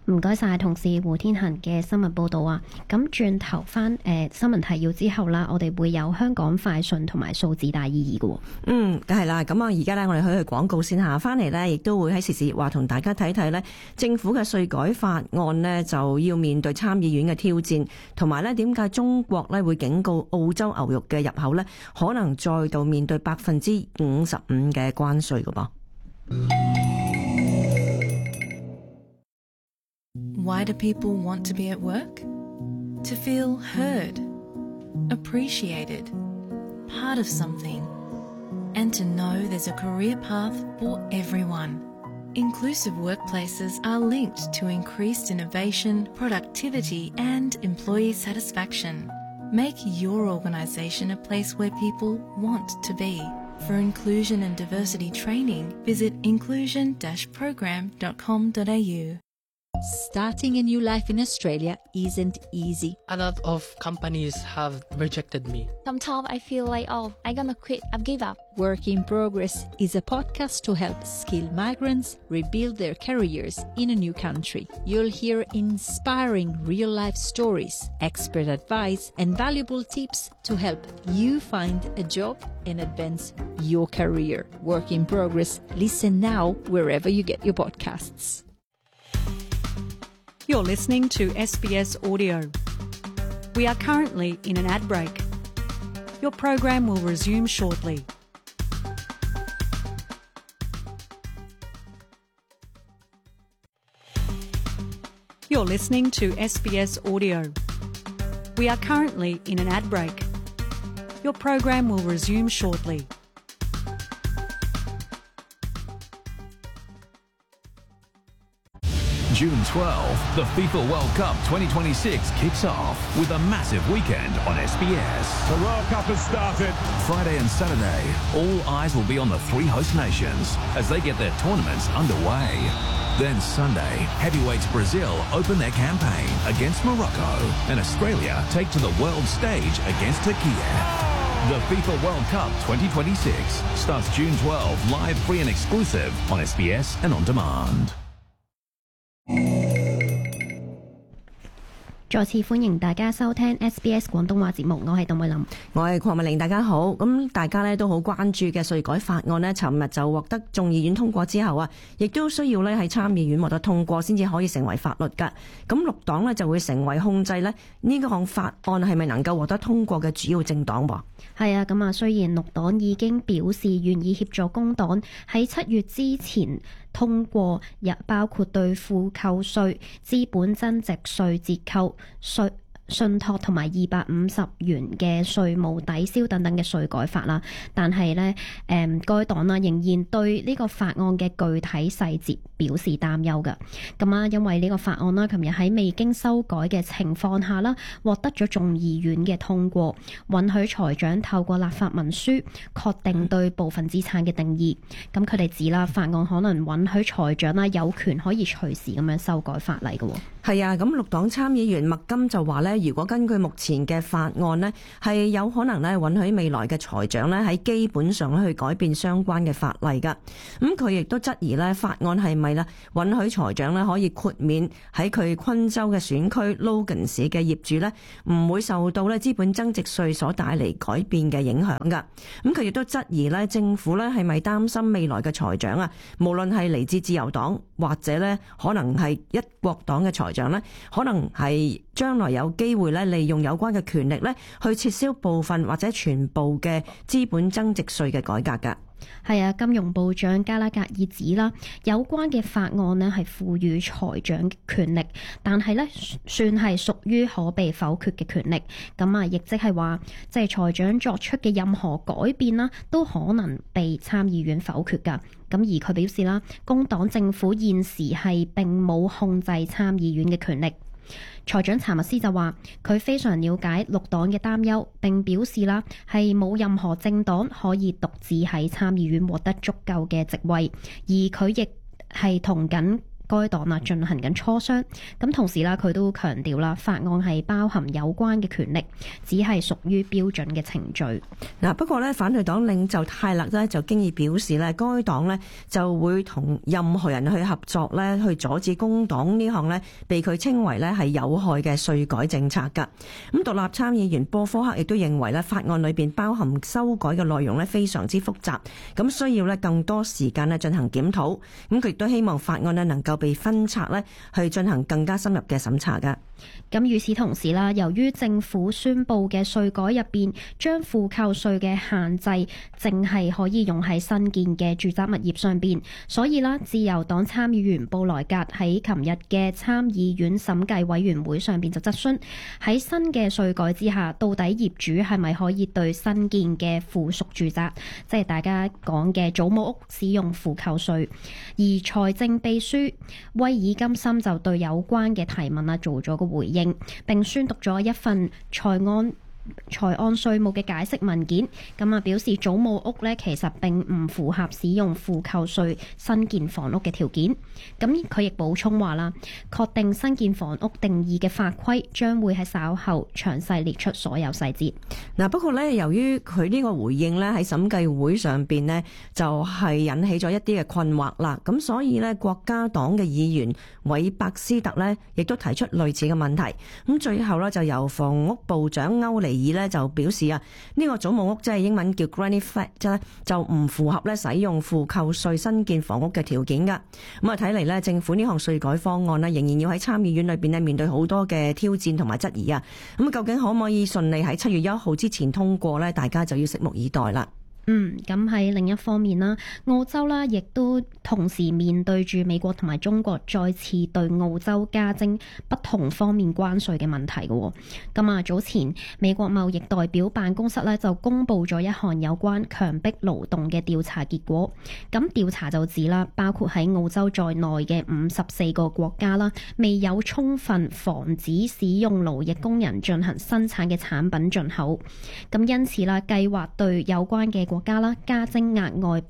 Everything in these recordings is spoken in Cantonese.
唔該晒同事胡天恒嘅新聞報導啊！咁轉頭翻新聞提要之後啦，我哋會有香港快訊同埋數字大意義嘅喎。 梗係啦。咁啊，而家呢，我哋去廣告先下，翻嚟呢，亦都會喺時事話同大家睇睇呢政府嘅稅改法案呢，就要面對參議院嘅挑戰，同埋呢點解中國呢會警告澳洲牛肉嘅入口呢，可能再度面對55%嘅關稅嘅噃。 Why do people want to be at work? To feel heard, appreciated, part of something, and to know there's a career path for everyone. Inclusive workplaces are linked to increased innovation, productivity, and employee satisfaction. Make your organisation a place where people want to be. For inclusion and diversity training, visit inclusion-program.com.au. Starting a new life in Australia isn't easy. A lot of companies have rejected me. Sometimes I feel like, I'm gonna quit, I've give up. Work in Progress is a podcast to help skilled migrants rebuild their careers in a new country. You'll hear inspiring real-life stories, expert advice, and valuable tips to help you find a job and advance your career. Work in Progress. Listen now wherever you get your podcasts. You're listening to SBS Audio. We are currently in an ad break. Your program will resume shortly. You're listening to SBS Audio. We are currently in an ad break. Your program will resume shortly. June 12th, the FIFA World Cup 2026 kicks off with a massive weekend on SBS. The World Cup has started. Friday and Saturday, all eyes will be on the three host nations as they get their tournaments underway. Then Sunday, heavyweights Brazil open their campaign against Morocco, and Australia take to the world stage against Turkey. The FIFA World Cup 2026 starts June 12, live, free and exclusive on SBS and on demand. 再次歡迎大家收聽 SBS 廣東話節目，我係鄧慧琳， 我係鄺美玲，大家好。咁大家呢都好關注嘅稅改法案呢，尋日就獲得眾議院通過之後啊，亦都需要呢喺參議院獲得通過先至可以成為法律㗎。咁綠黨呢就會成為控制呢項法案係咪能夠獲得通過嘅主要政黨噃。 係啊，咁啊，雖然綠黨已經表示願意協助工黨喺7月之前通過，亦包括對付扣稅、資本增值稅折扣、信託同埋250元嘅稅務抵消等等嘅稅改法啦，但係呢，該黨啦仍然對呢個法案嘅具體細節表示擔憂嘅。咁啊，因為呢個法案啦，琴日喺未經修改嘅情況下啦，獲得咗眾議院嘅通過，允許財長透過立法文書確定對部分資產嘅定義。咁佢哋指啦，法案可能允許財長啦有權可以隨時咁樣修改法例嘅。 係啊，咁綠黨參議員麥金就話呢，如果根據目前嘅法案呢，係有可能呢允許未來嘅財長呢喺基本上去改變相關嘅法例㗎。咁佢亦都質疑呢法案係咪呢允許財長呢可以豁免喺佢昆州嘅選區 Logan 市嘅業主呢唔會受到呢資本增值稅所帶嚟改變嘅影響㗎。咁佢亦都質疑呢政府呢係咪擔心未來嘅財長啊，無論係嚟自自由黨或者呢可能係一國黨嘅財長呢，可能係將來有機會呢利用有關嘅權力呢去撤銷部分或者全部嘅資本增值稅嘅改革㗎。 係啊，金融部長加拉格爾指啦，有關嘅法案呢係賦予財長權力，但係呢算係屬於可被否決嘅權力。咁啊，亦即係話，即係財長作出嘅任何改變啦，都可能被參議院否決㗎。咁而佢表示啦，工黨政府現時係並冇控制參議院嘅權力。財長查密斯就話佢非常了解綠黨嘅擔憂，並表示啦係冇任何政黨可以獨自喺參議院獲得足夠嘅席位，而佢亦係同緊該黨進行緊磋商。咁同時啦，佢都強調啦，法案係包含有關嘅權力，只係屬於標準嘅程序。 不過咧，反對黨領袖泰勒咧就經已表示咧，該黨咧就會同任何人去合作咧，去阻止工黨呢項咧被佢稱為咧係有害嘅稅改政策㗎。咁獨立參議員波科克亦都認為咧，法案裏邊包含修改嘅內容咧非常之複雜，咁需要咧更多時間咧進行檢討。咁佢亦都希望法案咧能夠被分拆咧去進行更加深入嘅審查㗎。 咁與此同時啦，由於政府宣布嘅稅改入邊將負扣稅嘅限制淨係可以用喺新建嘅住宅物業上邊，所以啦，自由黨參議員布萊格喺琴日嘅參議院審計委員會上邊就質詢，喺新嘅稅改之下，到底業主係咪可以對新建嘅附屬住宅，即係大家講嘅祖母屋使用負扣稅？而財政秘書威爾金森就對有關嘅提問做咗個回應，並宣讀咗一份財案稅務嘅解釋文件，咁表示祖母屋呢其實並唔符合使用負扣稅新建房屋嘅條件。咁佢亦補充話啦，確定新建房屋定義嘅法規將會喺稍後詳細列出所有細節。 不過呢，由於佢呢個回應呢喺審計會上邊呢，就係引起咗一啲嘅困惑啦。咁所以呢，國家黨嘅議員韋伯斯特呢亦都提出類似嘅問題。咁最後呢，就由房屋部長歐尼爾呢就表示呢個祖母屋即係英文叫 granny flat 啫，就唔符合咧使用負扣稅新建房屋嘅條件噶。咁睇嚟呢，政府呢項稅改方案呢仍然要喺參議院裏邊呢面對好多嘅挑戰同埋質疑啊。咁究竟可唔可以順利喺7月1號之前通過呢？大家就要拭目以待啦。 咁喺另一方面啦，澳洲啦，亦都同時面對住美國同埋中國再次對澳洲加徵不同方面關稅嘅問題嘅。咁早前美國貿易代表辦公室呢就公布咗一項有關強迫勞動嘅調查結果。咁調查就指啦，包括喺澳洲在內嘅54個國家啦，未有充分防止使用勞役工人進行生產嘅產品進口。咁因此啦，計劃對有關嘅國家啦加徵額外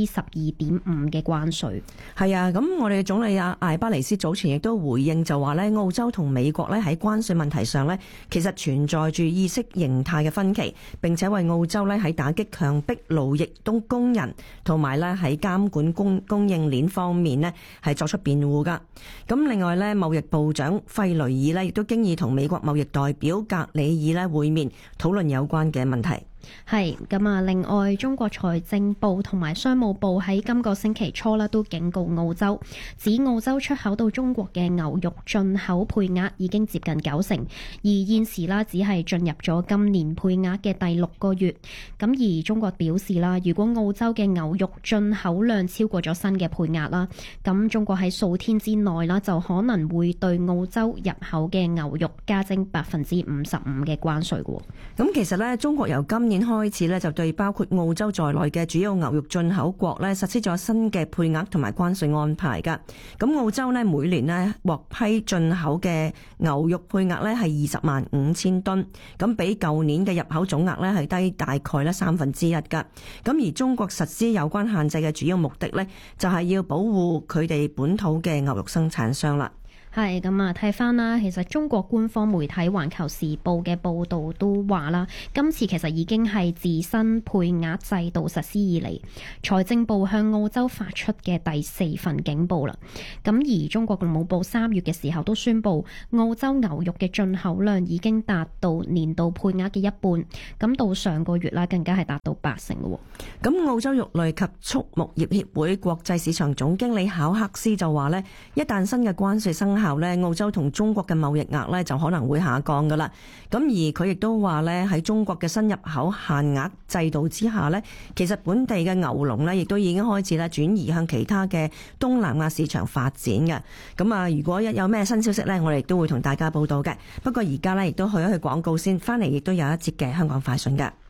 12.5%嘅關稅。 係啊，咁我哋總理艾巴尼斯早前亦都回應就話咧，澳洲同美國咧喺關稅問題上咧，其實存在住意識形態嘅分歧，並且為澳洲咧喺打擊強迫勞役工人同埋咧喺監管供應鏈方面咧係作出辯護噶。咁另外咧，貿易部長費雷爾咧亦都經已同美國貿易代表格里爾咧會面，討論有關嘅問題。 係咁另外中國財政部同埋商務部喺今個星期初都警告澳洲，指澳洲出口到中國嘅牛肉進口配額已經接近90%，而現時只係進入咗今年配額嘅第6個月。咁而中國表示如果澳洲嘅牛肉進口量超過咗新嘅配額啦，咁中國喺數天之內就可能會對澳洲入口嘅牛肉加徵55%嘅關稅嘅。 咁其實中國由今年開始就對包括澳洲在內嘅主要牛肉進口國實施咗新嘅配額同埋關稅安排㗎。咁澳洲每年獲批進口嘅牛肉配額係205,000噸，咁比舊年嘅入口總額係低大概1/3㗎。咁而中國實施有關限制嘅主要目的就係要保護佢哋本土嘅牛肉生產商啦。 係咁睇翻啦，其實中國官方媒體《環球時報》嘅報導都話啦，今次其實已經係自新配額制度實施以嚟，財政部向澳洲發出嘅第4份警報啦。咁而中國國務部3月嘅時候都宣布，澳洲牛肉嘅進口量已經達到年度配額嘅一半，咁到上個月更加係達到80%嘅。 咁澳洲肉類及畜牧業協會國際市場總經理考克斯就話一旦新嘅關稅生效澳洲同中國嘅貿易額就可能會下降噶啦。咁而佢亦都話喺中國嘅新入口限額制度之下其實本地嘅牛農亦都已經開始轉移向其他嘅東南亞市場發展嘅。咁如果一有咩新消息我哋都會同大家報道嘅。不過而家亦都去一去廣告先，翻嚟亦都有一節嘅香港快訊嘅。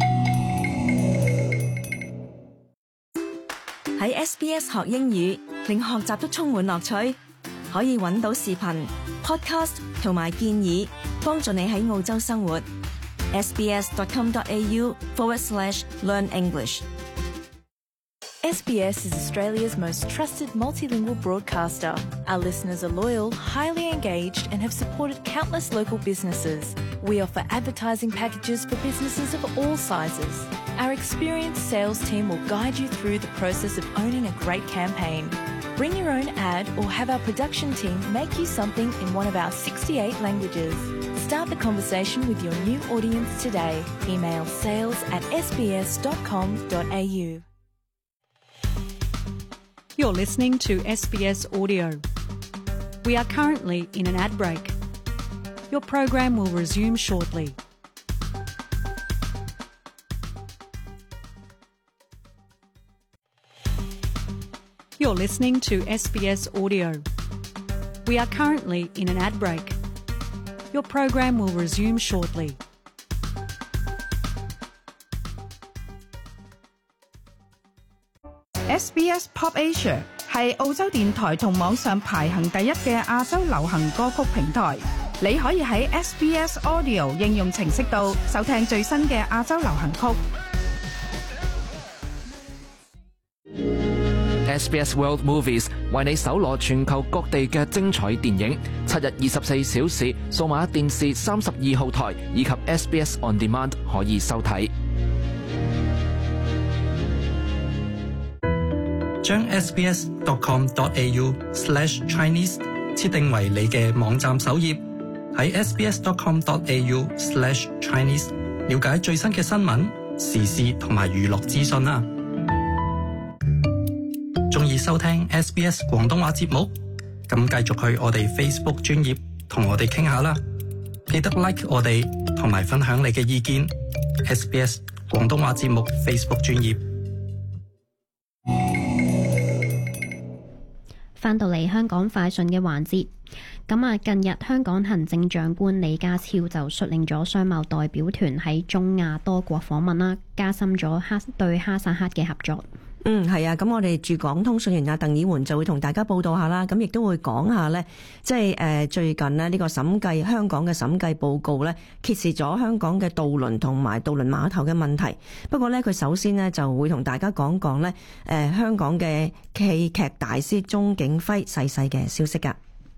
喺 SBS 學英語，令學習都充滿樂趣。可以揾到視頻、podcast 同埋建議，幫助你喺澳洲生活。sbs.com.au/learn English。 SBS is Australia's most trusted multilingual broadcaster. Our listeners are loyal, highly engaged, and have supported countless local businesses. We offer advertising packages for businesses of all sizes. Our experienced sales team will guide you through the process of owning a great campaign. Bring your own ad or have our production team make you something in one of our 68 languages. Start the conversation with your new audience today. Email sales@sbs.com.au. You're listening to SBS Audio. We are currently in an ad break. Your program will resume shortly. You're listening to SBS Audio. We are currently in an ad break. Your program will resume shortly. SBS Pop Asia 係澳洲電台同網上排行第一嘅亞洲流行歌曲平台。你可以喺 SBS Audio 應用程式度收聽最新嘅亞洲流行曲。 SBS World Movies 為你搜羅全球各地嘅精彩電影，7日24小時數碼電視32號台以及 SBS On Demand 可以收睇。 將 sbs.com.au/Chinese 設定為你嘅網站首頁，喺 sbs.com.au/Chinese 了解最新嘅新聞、時事同埋娛樂資訊啦。鍾意收聽 SBS 廣東話節目？咁繼續去我哋 Facebook 專頁同我哋傾下啦。記得 like 我哋同埋分享你嘅意見。SBS 廣東話節目 Facebook 專頁。 翻到嚟香港快訊嘅環節，近日香港行政長官李家超就率領咗商貿代表團喺中亞多國訪問啦，加深咗對哈薩克嘅合作。 係啊，咁我哋駐港通訊員鄧以媛就會同大家報道下啦，咁亦都會講下呢，即係最近呢，呢個香港嘅審計報告呢，揭示咗香港嘅渡輪同埋渡輪碼頭嘅問題。不過呢，佢首先呢就會同大家講講呢，香港嘅戲劇大師鍾景輝逝世嘅消息㗎。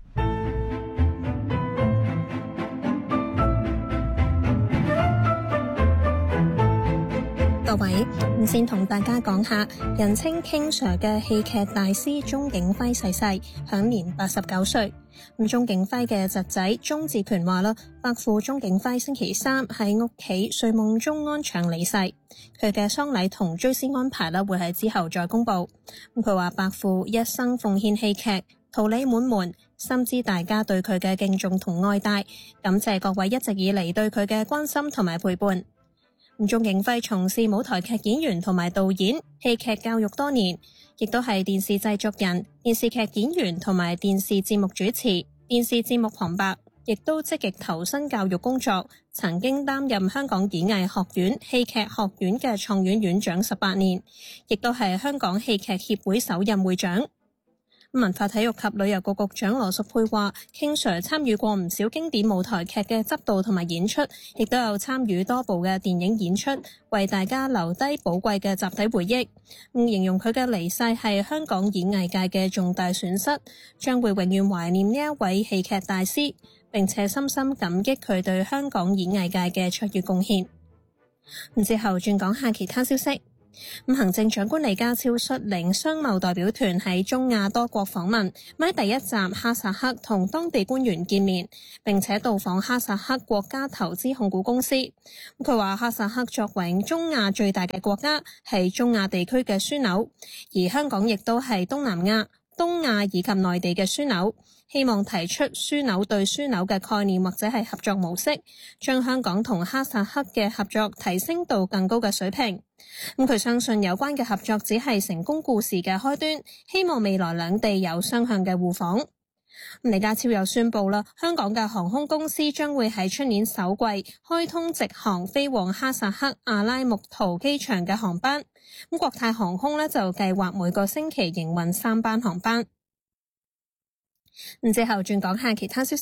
各位，先同大家講下，人稱 King Sir 嘅戲劇大師鍾景輝逝世，享年89歲。鍾景輝嘅侄仔鍾志權話啦，伯父鍾景輝星期三喺屋企睡夢中安詳離世，佢嘅喪禮同追思安排啦會喺之後再公佈。佢話伯父一生奉獻戲劇，桃李滿門，深知大家對佢嘅敬重同愛戴，感謝各位一直以嚟對佢嘅關心同埋陪伴。鍾景輝從事舞台劇演員同埋導演、戲劇教育多年，亦都係電視製作人、電視劇演員同埋電視節目主持、電視節目旁白，亦都積極投身教育工作，曾經擔任香港演藝學院戲劇學院嘅創院院長18年，亦都係香港戲劇協會首任會長。文化體育及旅遊局局長羅淑佩話 King Sir 參與過唔少經典舞台劇嘅執導同埋演出，亦都有參與多部嘅電影演出，為大家留低寶貴嘅集體回憶。形容佢嘅離世係香港演藝界嘅重大損失，將會永遠懷念呢一位戲劇大師，並且深深感激佢對香港演藝界嘅卓越貢獻。之後轉講下其他消息。行政長官李家超率領商貿代表團喺中亞多國訪問，喺第一站哈薩克同當地官員見面，並且到訪哈薩克國家投資控股公司。佢話哈薩克作為中亞最大嘅國家，係中亞地區嘅樞紐，而香港亦都係東南亞、東亞以及內地嘅樞紐。希望提出樞紐對樞紐嘅概念或者係合作模式，將香港同哈薩克嘅合作提升到更高嘅水平。佢相信有關嘅合作只係成功故事嘅開端，希望未來兩地有雙向嘅互訪。李家超又宣布啦，香港嘅航空公司將會喺出年首季開通直航飛往哈薩克阿拉木圖機場嘅航班。國泰航空呢就計劃每個星期營運3班航班。之後轉講下其他消息。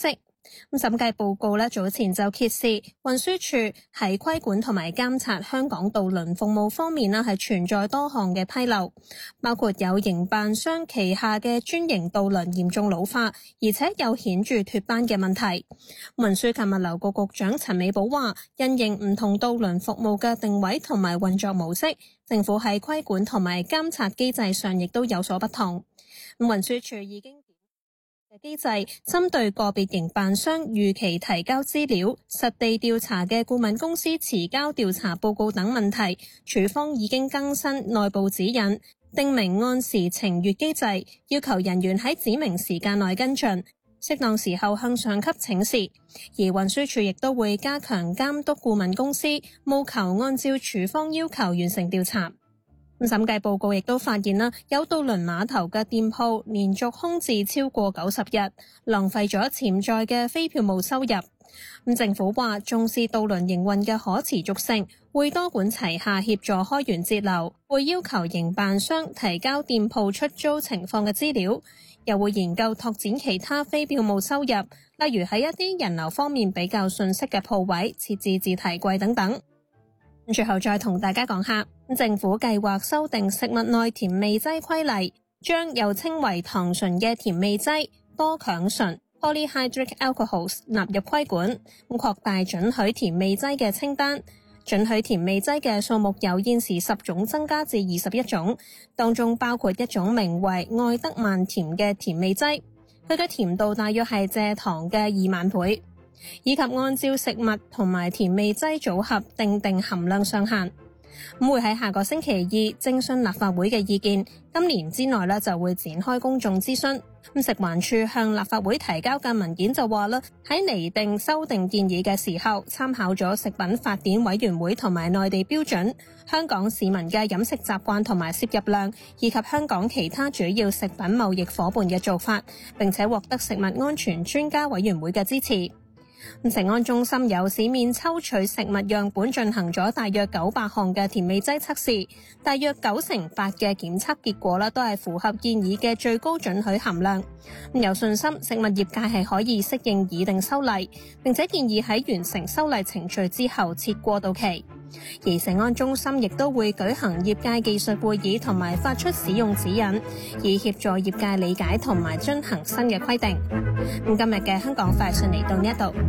咁審計報告咧早前就揭示，運輸署喺規管同埋監察香港渡輪服務方面咧係存在多項嘅批漏，包括有營辦商旗下嘅專營渡輪嚴重老化，而且有顯著脫班嘅問題。運輸及物流局局長陳美寶話，因應唔同渡輪服務嘅定位同埋運作模式，政府喺規管同埋監察機制上亦都有所不同。運輸署已經嘅機制針對個別營辦商預期提交資料、實地調查嘅顧問公司遲交調查報告等問題，署方已經更新內部指引，訂明按時程閱機制，要求人員喺指明時間內跟進，適當時候向上級請示。而運輸署亦都會加強監督顧問公司，務求按照署方要求完成調查。審計報告亦都發現啦，有渡輪碼頭嘅店鋪連續空置超過90日，浪費咗潛在嘅非票務收入。政府話重視渡輪營運嘅可持續性，會多管齊下協助開源節流，會要求營辦商提交店鋪出租情況嘅資料，又會研究拓展其他非票務收入，例如喺一啲人流方面比較遜色嘅鋪位設置自提櫃等等。最後再同大家講下，政府計劃修訂食物內甜味劑規例，將又稱為糖醇嘅甜味劑、多強醇 （polyhydric alcohols） 納入規管，擴大准許甜味劑嘅清單。准許甜味劑嘅數目由現時10種增加至21種，當中包括一種名為愛德曼甜嘅甜味劑，佢嘅甜度大約係蔗糖嘅2萬倍。以及按照食物同埋甜味劑組合定含量上限。會喺下個星期二徵詢立法會嘅意見，今年之內就會展開公眾諮詢。食環署向立法會提交嘅文件就話啦，喺擬定修訂建議嘅時候，參考咗食品法典委員會同埋內地標準、香港市民嘅飲食習慣同埋攝入量，以及香港其他主要食品貿易夥伴嘅做法，並且獲得食物安全專家委員會嘅支持。食安中心由市面抽取食物樣本進行咗大約900項嘅甜味劑測試，大約98%嘅檢測結果都係符合建議嘅最高准許含量。有信心食物業界係可以適應擬定修例，並且建議喺完成修例程序之後設過渡期。而食安中心亦都會舉行業界技術會議同埋發出使用指引，以協助業界理解同埋遵行新嘅規定。今日嘅香港快訊嚟到呢一度。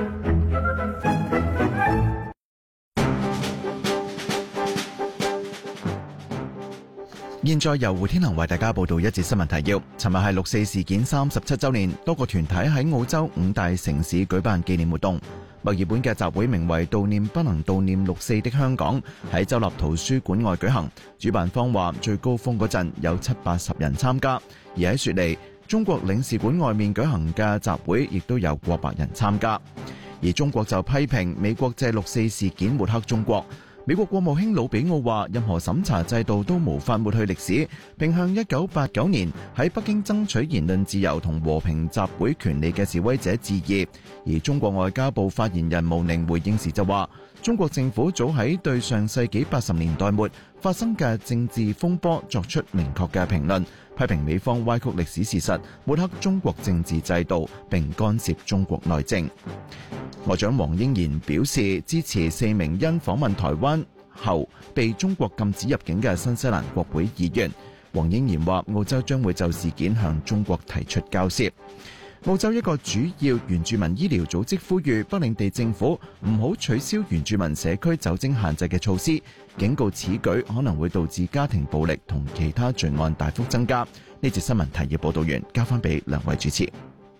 現在由胡天恒為大家報道一節新聞提要。尋日係6·4事件37週年，多個團體喺澳洲5大城市舉辦紀念活動。墨爾本嘅集會名為悼念不能悼念6·4的香港，喺州立圖書館外舉行。主辦方話最高峰嗰陣有780人參加，而喺雪梨中國領事館外面舉行嘅集會亦都有過百人參加。而中國就批評美國借6·4事件抹黑中國。美國國務卿魯比奧話，任何審查制度都無法抹去歷史，並向1989年喺北京爭取言論自由同和平集會權利嘅示威者致意。而中國外交部發言人毛寧回應時就話，中國政府早喺對上世紀80年代末發生嘅政治風波作出明確嘅評論，批評美方歪曲歷史事實，抹黑中國政治制度，並干涉中國內政。外長黃英賢表示支持4名因訪問台灣後被中國禁止入境嘅新西蘭國會議員。黃英賢話，澳洲將會就事件向中國提出交涉。澳洲一個主要原住民醫療組織呼籲北領地政府唔好取消原住民社區酒精限制嘅措施，警告此舉可能會導致家庭暴力同其他罪案大幅增加。呢節新聞提要報道完，交翻俾兩位主持。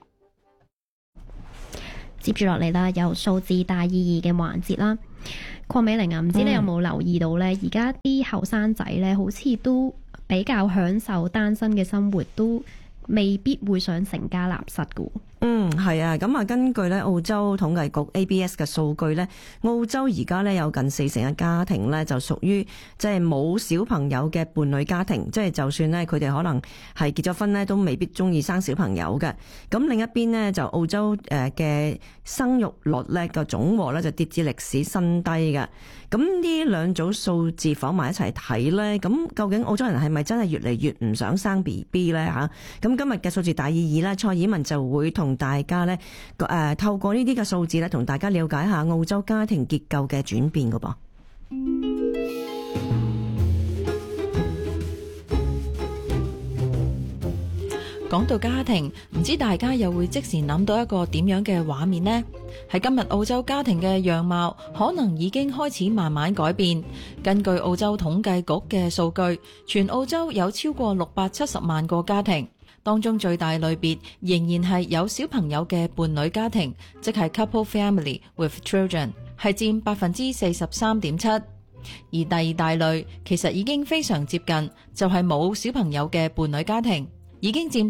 接住落嚟啦，有數字大意義嘅環節啦。鄺美玲啊，唔知你有冇留意到呢？而家啲後生仔呢，好似都比較享受單身嘅生活，都未必會想成家立室㗎。 係啊，咁啊，根據咧澳洲統計局 ABS 嘅數據咧，澳洲而家咧有近40%嘅家庭咧就屬於即係冇小朋友嘅伴侶家庭，即係就算咧佢哋可能係結咗婚咧，都未必中意生小朋友嘅。咁另一邊咧就澳洲嘅生育率咧個總和咧就跌至歷史新低嘅。咁呢兩組數字放埋一齊睇咧，咁究竟澳洲人係咪真係越嚟越唔想生 BB 咧嚇？咁咁今日嘅數字大意義啦，蔡以文就會同大家咧透過呢啲嘅數字咧，同大家了解下澳洲家庭結構嘅轉變㗎噃。 講到家庭，唔知大家又會即時諗到一個點樣嘅畫面呢？喺今日澳洲家庭嘅樣貌可能已經開始慢慢改變。根據澳洲統計局嘅數據，全澳洲有超過670萬個家庭，當中最大類別仍然係有小朋友嘅伴侶家庭，即係 couple family with children， 係佔 43.7%。而第二大類其實已經非常接近，就係冇小朋友嘅伴侶家庭，已經佔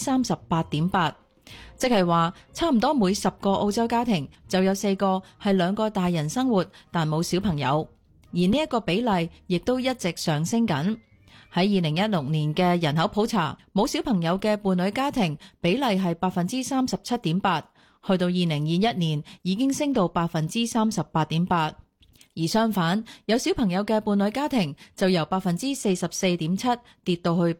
38.8%， 即係話差唔多每10個澳洲家庭就有4個係2個大人生活但冇小朋友，而呢一個比例亦都一直上升緊。喺2016年嘅人口普查，冇小朋友嘅伴侶家庭比例係 37.8%， 去到2021年已經升到 38.8%。而相反，有小朋友嘅伴侶家庭就由 44.7% 跌到去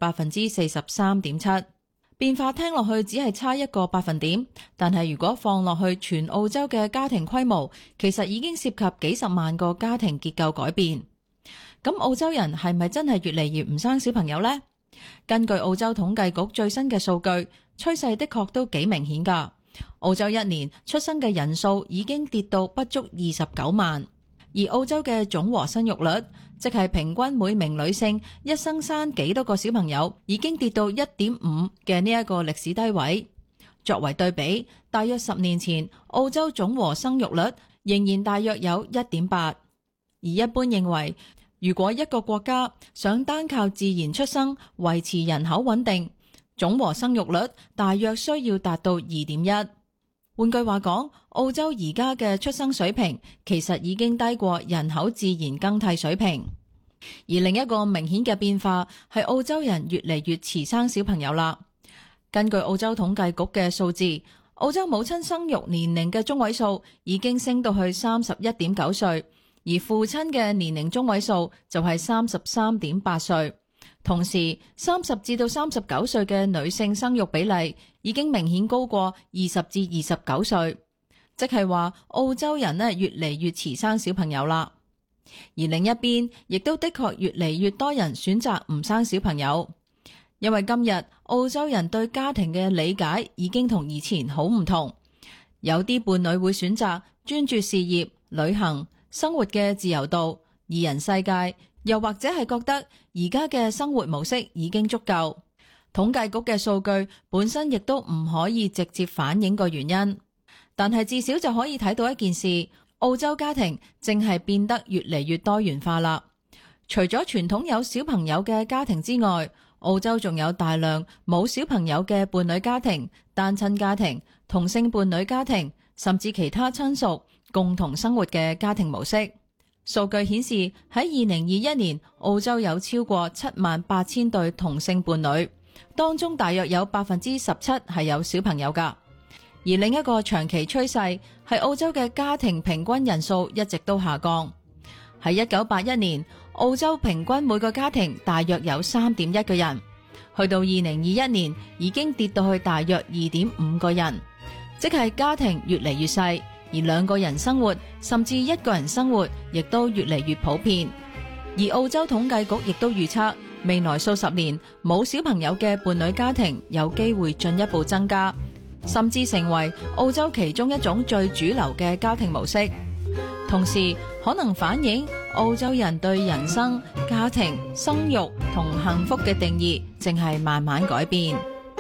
43.7%。變化聽落去只係差1個百分點，但係如果放落去全澳洲嘅家庭規模，其實已經涉及幾十萬個家庭結構改變。咁澳洲人係咪真係越嚟越唔生小朋友呢？根據澳洲統計局最新嘅數據，趨勢的確都幾明顯㗎。澳洲一年出生嘅人數已經跌到不足29萬。而澳洲嘅總和生育率，即係平均每名女性一生生幾多個小朋友，已經跌到 1.5 嘅呢一個歷史低位。作為對比，大約10年前澳洲總和生育率仍然大約有 1.8。 而一般認為，如果一個國家想單靠自然出生維持人口穩定，總和生育率大約需要達到 2.1。換句話講，澳洲而家嘅出生水平其實已經低過人口自然更替水平。而另一個明顯嘅變化係澳洲人越嚟越遲生小朋友啦。根據澳洲統計局嘅數字，澳洲母親生育年齡嘅中位數已經升到去 31.9 歲，而父親嘅年齡中位數就係 33.8 歲。同時30至到39歲嘅女性生育比例已經明顯高過20至29歲，即係話澳洲人越嚟越遲生小朋友啦。而另一邊亦都的確越嚟越多人選擇唔生小朋友，因為今日澳洲人對家庭嘅理解已經同以前好唔同。有啲伴侶會選擇專注事業、旅行、生活嘅自由度、二人世界，又或者係覺得而家嘅生活模式已經足夠。統計局嘅數據本身亦都唔可以直接反映個原因，但係至少就可以睇到一件事，澳洲家庭正係變得越嚟越多元化啦。除咗傳統有小朋友嘅家庭之外，澳洲仲有大量冇小朋友嘅伴侶家庭、單親家庭、同性伴侶家庭，甚至其他親屬共同生活嘅家庭模式。數據顯示喺2021年，澳洲有超過78,000對同性伴侶，當中大約有 17% 係有小朋友㗎。而另一個長期趨勢係澳洲嘅家庭平均人數一直都下降。喺1981年，澳洲平均每個家庭大約有 3.1 個人，去到2021年已經跌到去大約 2.5 個人，即係家庭越嚟越細，而2個人生活甚至1個人生活亦都越嚟越普遍。而澳洲統計局亦都預測，未來數十年冇小朋友嘅伴侶家庭有機會進一步增加，甚至成為澳洲其中一種最主流嘅家庭模式。同時可能反映澳洲人對人生、家庭、生育同幸福嘅定義正係慢慢改變。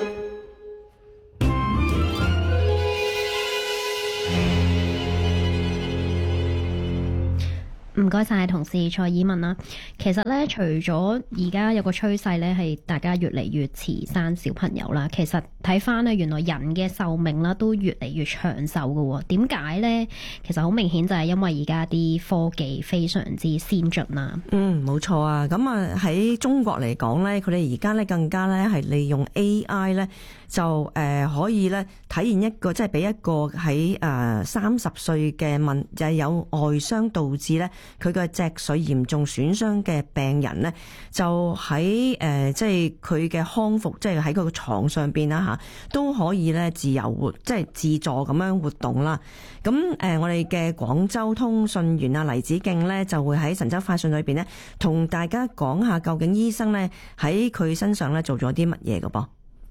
唔該晒同事蔡以文啦。其實咧，除咗而家有個趨勢咧，係大家越嚟越遲生小朋友啦。其實睇翻咧，原來人嘅壽命啦都越嚟越長壽嘅。點解呢？其實好明顯就係因為而家啲科技非常之先進啦。 冇錯啊。咁啊喺中國嚟講呢，佢哋而家呢更加呢係利用 AI 呢，就可以呢體現一個即係俾一個喺30歲嘅就係有外傷導致呢佢嘅脊髓嚴重損傷嘅病人呢，就喺即係佢嘅康復，即係喺佢個床上邊啦都可以咧自由活，即係自助咁樣活動啦。咁我哋嘅廣州通訊員啊黎子敬呢，就會喺神州快訊裏邊呢，同大家講下究竟醫生呢喺佢身上咧做咗啲乜嘢嘅噃。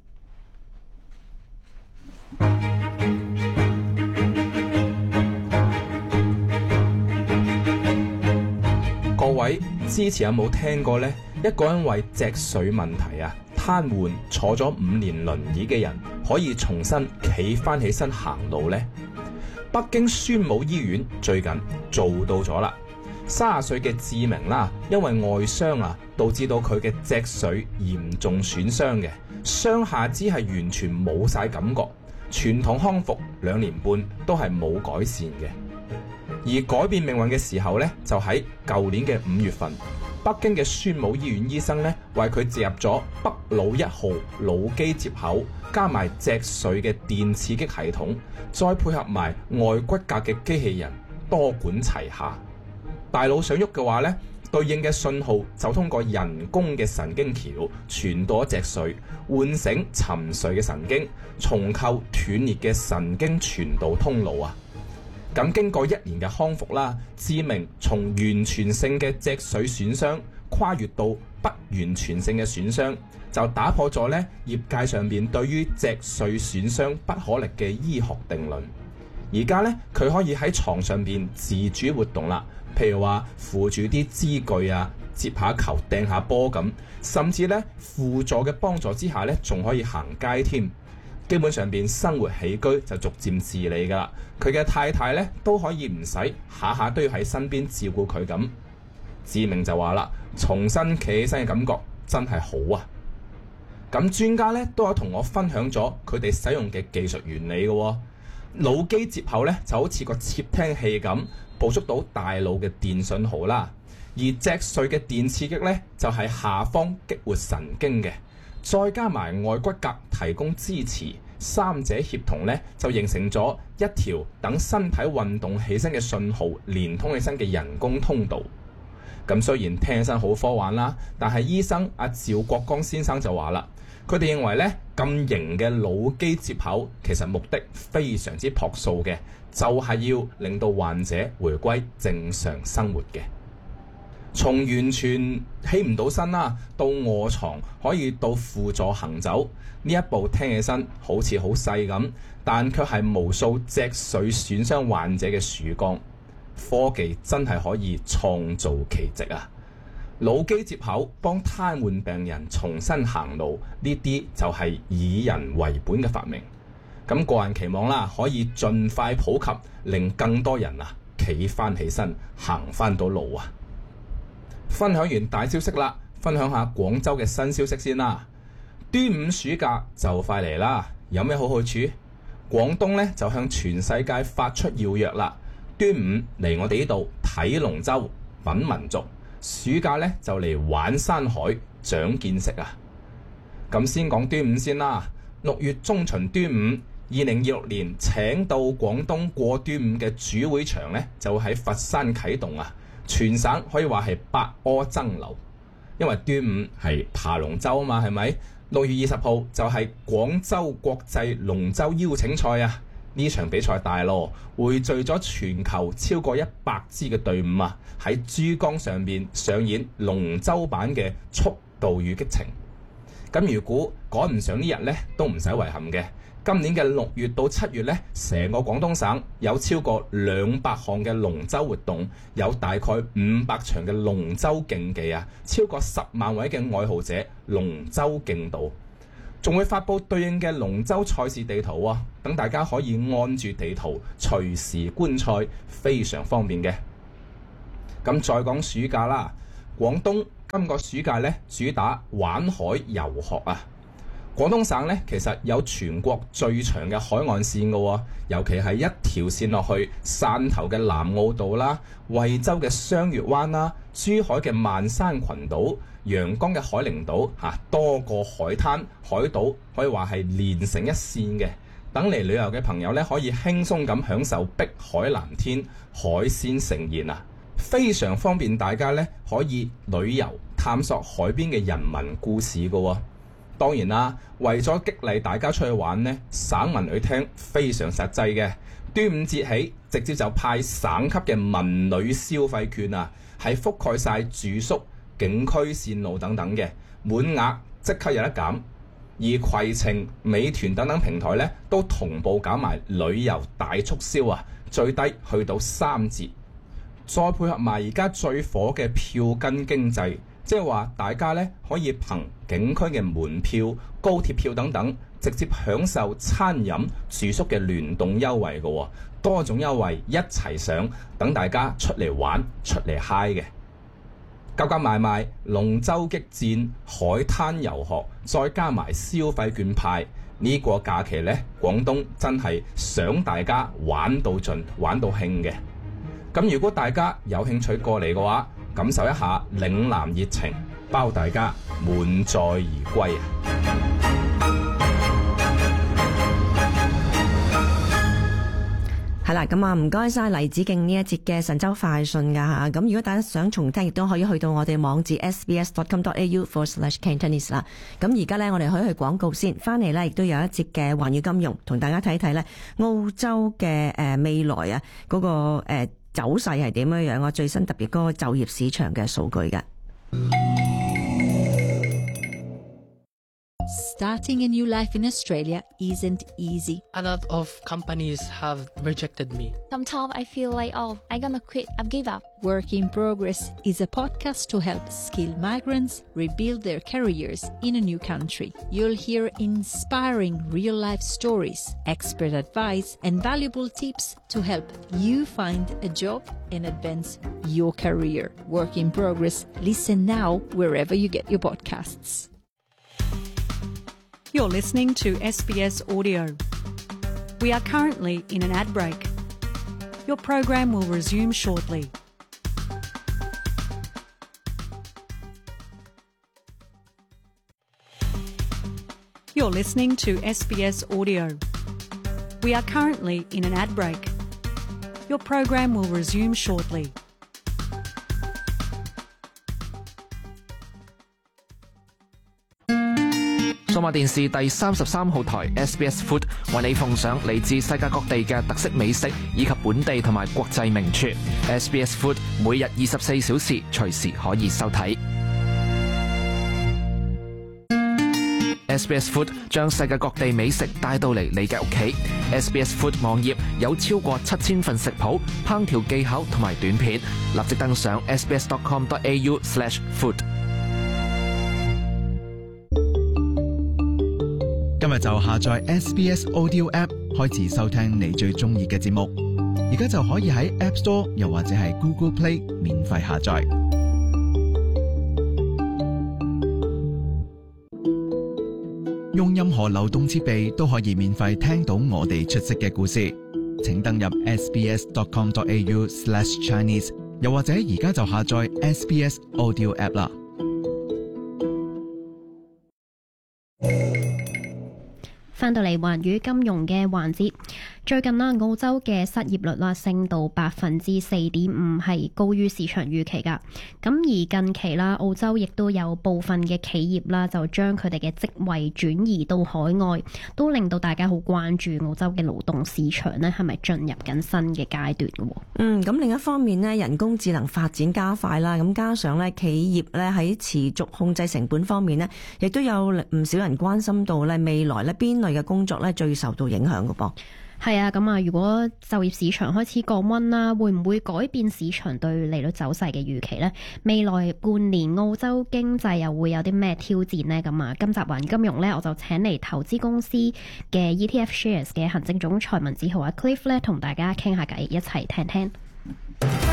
各位之前有冇聽過呢？一個人為脊髓問題癱瘓坐咗5年輪椅嘅人，可以重新企翻起身行路呢？北京宣武醫院最近做到咗啦。30歲嘅志明啦，因為外傷導致到佢嘅脊髓嚴重損傷嘅，雙下肢係完全冇晒感覺，傳統康復2年半都係冇改善嘅。而改變命運嘅時候呢，就喺舊年嘅5月份。北京嘅宣武醫院醫生呢，為佢植入咗北腦1號腦機接口，加埋脊髓嘅電刺激系統，再配合埋外骨骼嘅機器人，多管齊下。大腦想喐嘅話呢，對應嘅信號就通過人工嘅神經橋傳到脊髓，喚醒沉睡嘅神經，重構斷裂嘅神經傳導通路啊！咁經過1年嘅康復啦，志明從完全性嘅脊髓損傷跨越到不完全性嘅損傷，就打破咗呢業界上面對於脊髓損傷不可逆嘅醫學定論。而家呢，佢可以喺床上邊自主活動啦，譬如話扶住啲支具接下球、掟下波咁，甚至呢輔助嘅幫助之下呢，仲可以行街添。基本上邊生活起居就逐漸自理噶啦，佢嘅太太呢都可以唔使下下都要喺身邊照顧佢咁。志明就話啦，重新企起身嘅感覺真係好啊！咁專家呢都有同我分享咗佢哋使用嘅技術原理嘅。腦機接口呢就好似個竊聽器咁，捕捉到大腦嘅電信號啦。而脊髓嘅電刺激呢，就係下方激活神經嘅。再加埋外骨骼提供支持，三者協同呢，就形成咗一條等身體運動起身嘅信號連通起身嘅人工通道。咁雖然聽起身好科幻啦，但係醫生阿趙國光先生就話啦，佢哋認為呢咁型嘅腦機接口其實目的非常之樸素嘅，就係要令到患者回歸正常生活嘅。從完全起唔到身啦，到臥床可以到輔助行走，呢一步聽起身好似好細咁，但卻係無數脊髓損傷患者嘅曙光。科技真係可以創造奇蹟啊！腦機接口幫癱瘓病人重新行路，呢啲就係以人為本嘅發明。咁個人期望啦，可以盡快普及，令更多人企翻起身，行翻到路啊！分享完大消息啦，分享下廣州嘅新消息先啦。端午暑假就快嚟啦，有咩好處？廣東呢就向全世界發出邀約啦。端午嚟我哋呢度睇龍舟、品民族，暑假呢就嚟玩山海、長見識啊！咁先講端午先啦。6月中旬端午，2026年請到廣東過端午嘅主會場呢，就喺佛山啟動啊！全省可以話係百舸爭流，因為端午係爬龍舟啊嘛，係咪？6月20號就係廣州國際龍舟邀請賽啊！呢場比賽大咯，匯聚咗全球超過100支嘅隊伍啊，喺珠江上面上演龍舟版嘅速度與激情。咁如果趕唔上呢日呢，都唔使遺憾嘅。今年嘅6月到7月呢，成個廣東省有超過200項嘅龍舟活動，有大概500場嘅龍舟競技啊，超過10萬位嘅愛好者龍舟競渡，仲會發佈對應嘅龍舟賽事地圖啊，等大家可以按住地圖隨時觀賽，非常方便嘅。咁再講暑假啦，廣東今個暑假呢，主打玩海遊學啊。 廣東省咧其實有全國最長嘅海岸線嘅喎，尤其係一條線落去汕頭嘅南澳島啦、惠州嘅雙月灣啦、珠海嘅萬山群島、陽江嘅海陵島多個海灘海島可以話係連成一線嘅。等嚟旅遊嘅朋友咧，可以輕鬆咁享受碧海藍天、海鮮盛宴啊，非常方便大家咧可以旅遊探索海邊嘅人民故事嘅喎。當然啦，為咗激勵大家出去玩呢，省文旅廳非常實際嘅。端午節起，直接就派省級嘅文旅消費券啊，係覆蓋晒住宿、景區線路等等嘅，滿額即刻有得減。而攜程、美團等等平台呢，都同步搞埋旅遊大促銷啊，最低去到3折。再配合埋而家最火嘅票根經濟。即係話，大家咧可以憑景區嘅門票、高鐵票等等，直接享受餐飲、住宿嘅聯動優惠嘅，多種優惠一齊上，等大家出嚟玩、出嚟嗨嘅。夾埋龍舟激戰、海灘遊學，再加埋消費券派，呢個假期呢，廣東真係想大家玩到盡、玩到興嘅。咁如果大家有興趣過嚟嘅話，感受一下嶺南熱情，包大家滿載而歸啊！ 係啦，咁唔該晒黎子敬呢一節嘅神州快訊噶吓。咁如果大家想重聽，亦都可以去到我哋網址 sbs.com.au/Cantonese 啦。咁而家呢，我哋可以去廣告先，翻嚟呢，亦都有一節嘅環宇金融，同大家睇睇呢澳洲嘅未來啊嗰個走勢係點樣啊？最新特別嗰個就業市場嘅數據嘅。 Starting a new life in Australia isn't easy. A lot of companies have rejected me. Sometimes I feel like, I'm gonna quit, I've give up. Work in Progress is a podcast to help skilled migrants rebuild their careers in a new country. You'll hear inspiring real-life stories, expert advice, and valuable tips to help you find a job and advance your career. Work in Progress. Listen now wherever you get your podcasts. You're listening to SBS Audio. We are currently in an ad break. Your program will resume shortly. You're listening to SBS Audio. We are currently in an ad break. Your program will resume shortly. 數碼電視第33號台 SBS Food 為你奉上嚟自世界各地嘅特色美食以及本地同埋國際名廚。SBS Food 每日24小時隨時可以收睇。SBS Food 將世界各地美食帶到嚟你嘅屋企。SBS Food 網頁有超過7000份食譜、烹調技巧同埋短片，立即登上 sbs.com.au/food。 今日就下載 SBS Audio App 開始收聽你最中意嘅節目，而家就可以喺 App Store 又或者係 Google Play 免費下載。用任何流動設備都可以免費聽到我哋出色嘅故事，請登入 sbs.com.au/Chinese， 又或者而家就下載 SBS Audio App 啦。 翻到嚟環宇金融嘅環節，最近啦，澳洲嘅失業率啦升到 4.5%， 係高於市場預期噶。咁而近期啦，澳洲亦都有部分嘅企業啦，就將佢哋嘅職位轉移到海外，都令到大家好關注澳洲嘅勞動市場呢係咪進入緊新嘅階段嘅。 咁另一方面呢，人工智能發展加快啦，咁加上呢企業呢喺持續控制成本方面呢，亦都有唔少人關心到呢未來呢邊類嘅工作呢最受到影響嘅噃。 係啊，咁啊，如果就業市場開始降溫啦，會唔會改變市場對利率走勢嘅預期呢？未來半年澳洲經濟又會有啲咩挑戰呢？咁啊，今集環金融呢，我就請嚟投資公司嘅 ETF Shares 嘅行政總裁文梓豪阿 Cliff 咧，同大家傾下偈，一齊聽聽。